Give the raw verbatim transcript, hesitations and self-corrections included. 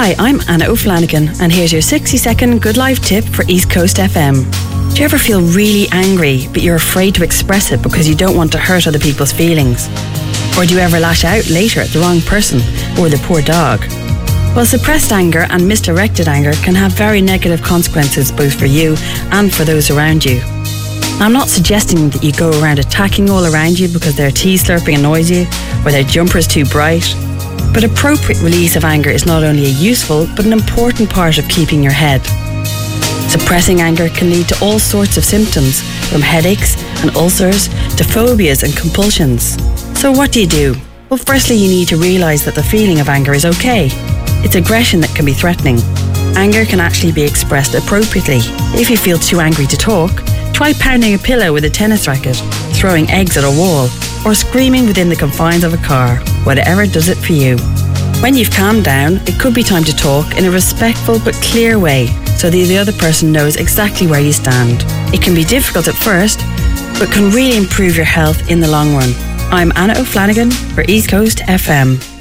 Hi, I'm Anna O'Flanagan, and here's your sixty second Good Life tip for East Coast F M. Do you ever feel really angry, but you're afraid to express it because you don't want to hurt other people's feelings? Or do you ever lash out later at the wrong person or the poor dog? Well, suppressed anger and misdirected anger can have very negative consequences both for you and for those around you. I'm not suggesting that you go around attacking all around you because their tea slurping annoys you or their jumper is too bright. But appropriate release of anger is not only a useful but an important part of keeping your head. Suppressing anger can lead to all sorts of symptoms, from headaches and ulcers to phobias and compulsions. So what do you do? Well, firstly, you need to realise that the feeling of anger is okay. It's aggression that can be threatening. Anger can actually be expressed appropriately. If you feel too angry to talk, try pounding a pillow with a tennis racket, throwing eggs at a wall, or screaming within the confines of a car. Whatever does it for you. When you've calmed down, it could be time to talk in a respectful but clear way so that the other person knows exactly where you stand. It can be difficult at first, but can really improve your health in the long run. I'm Anna O'Flanagan for East Coast F M.